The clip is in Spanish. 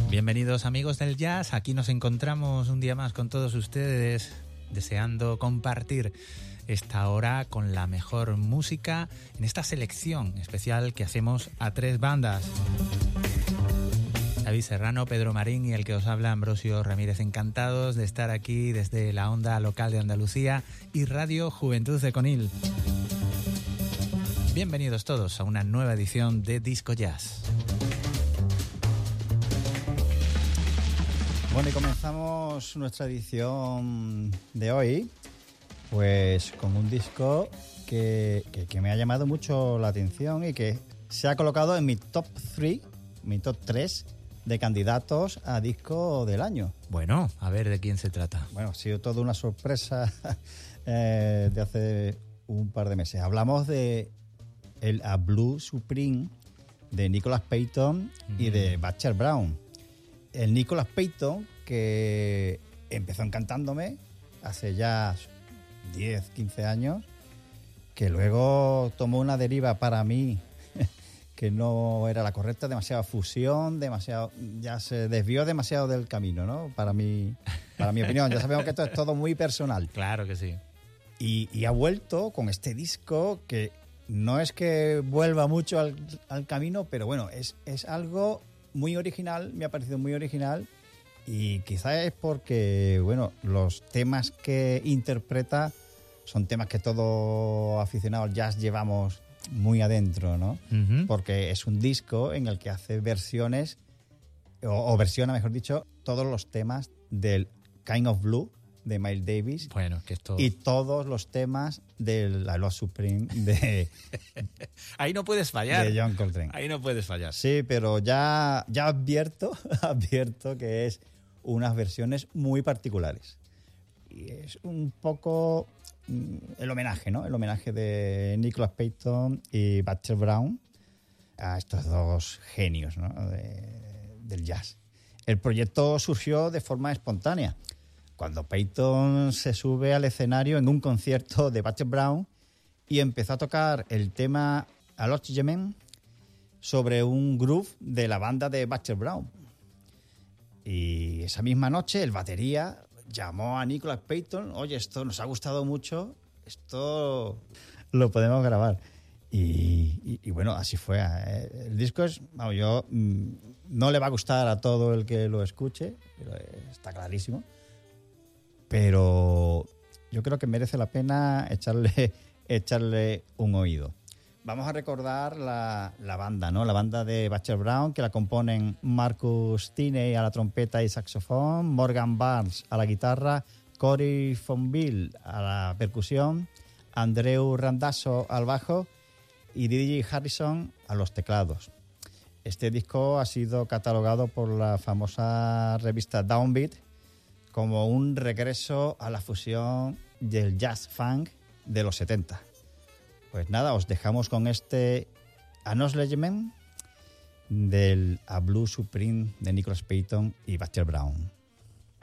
Bienvenidos amigos del jazz, aquí nos encontramos un día más con todos ustedes, deseando compartir esta hora con la mejor música en esta selección especial que hacemos a tres bandas. David Serrano, Pedro Marín y el que os habla Ambrosio Ramírez, encantados de estar aquí desde la onda local de Andalucía y Radio Juventud de Conil. Bienvenidos todos a una nueva edición de Disco Jazz. Bueno, y comenzamos nuestra edición de hoy pues con un disco que me ha llamado mucho la atención y que se ha colocado en mi top 3 de candidatos a disco del año. Bueno, a ver de quién se trata. Bueno, ha sido toda una sorpresa de hace un par de meses. Hablamos de el A Blue Supreme de Nicholas Payton y de Butcher Brown. El Nicholas Payton, que empezó encantándome hace ya 10, 15 años, que luego tomó una deriva para mí que no era la correcta, demasiada fusión, ya se desvió demasiado del camino, ¿no? Para mi opinión. Ya sabemos que esto es todo muy personal. Claro que sí. Y ha vuelto con este disco que no es que vuelva mucho al camino, pero bueno, es algo muy original, me ha parecido muy original, y quizás es porque, bueno, los temas que interpreta son temas que todo aficionado al jazz llevamos muy adentro, ¿no? Uh-huh. Porque es un disco en el que hace versiones, o versiona, mejor dicho, todos los temas del Kind of Blue de Miles Davis. Bueno, que esto... Y todos los temas del I Love Supreme de... Ahí no puedes fallar. De John Coltrane. Ahí no puedes fallar. Sí, pero ya advierto que es unas versiones muy particulares. Y es un poco el homenaje, ¿no? El homenaje de Nicholas Payton y Butcher Brown a estos dos genios, ¿no? del jazz. El proyecto surgió de forma espontánea. Cuando Payton se sube al escenario en un concierto de Butcher Brown y empezó a tocar el tema A Lot Yemen sobre un groove de la banda de Butcher Brown. Y esa misma noche el batería llamó a Nicholas Payton: oye, esto nos ha gustado mucho, esto lo podemos grabar. Y bueno, así fue. El disco es, no le va a gustar a todo el que lo escuche, está clarísimo. Pero yo creo que merece la pena echarle un oído. Vamos a recordar la banda, ¿no? La banda de Butcher Brown, que la componen Marcus Tinney a la trompeta y saxofón, Morgan Barnes a la guitarra, Corey Fonville a la percusión, Andreu Randazzo al bajo y Didi Harrison a los teclados. Este disco ha sido catalogado por la famosa revista Downbeat como un regreso a la fusión del jazz funk de los 70. Pues nada, os dejamos con este Acknowledgement del A Blue Supreme de Nicholas Payton y Butcher Brown.